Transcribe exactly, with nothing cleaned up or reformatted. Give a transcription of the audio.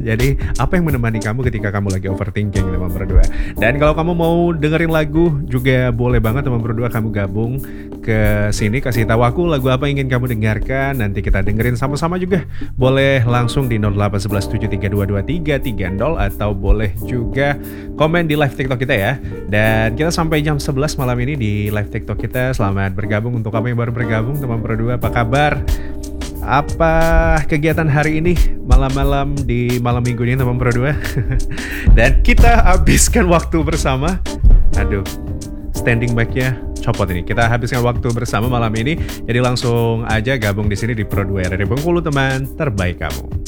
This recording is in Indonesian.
Jadi apa yang menemani kamu ketika kamu lagi overthinking teman berdua. Dan kalau kamu mau dengerin lagu juga boleh banget teman berdua, kamu gabung ke sini, kasih tahu aku lagu apa yang ingin kamu dengarkan, nanti kita dengerin sama-sama juga. Boleh langsung di nol delapan satu satu tujuh tiga dua dua tiga tiga nol atau boleh juga komen di live TikTok kita ya. Dan kita sampai jam sebelas malam ini di live TikTok kita. Selamat bergabung untuk kamu yang baru bergabung teman berdua, apa kabar? Apa kegiatan hari ini malam-malam di malam minggu ini teman berdua? Dan kita habiskan waktu bersama. Aduh, standing back-nya copot ini. Kita habiskan waktu bersama malam ini. Jadi langsung aja gabung di sini di Pro dua R D Bengkulu, teman terbaik kamu.